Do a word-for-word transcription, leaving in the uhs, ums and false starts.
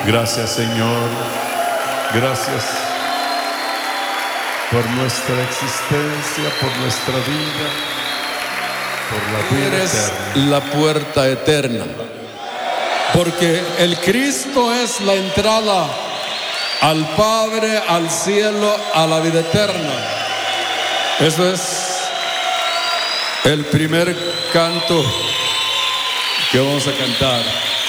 Gracias, Señor. Gracias por nuestra existencia, por nuestra vida, por la vida Eres eterna. la puerta eterna, porque el Cristo es la entrada al Padre, al cielo, a la vida eterna. Eso es el primer canto que vamos a cantar.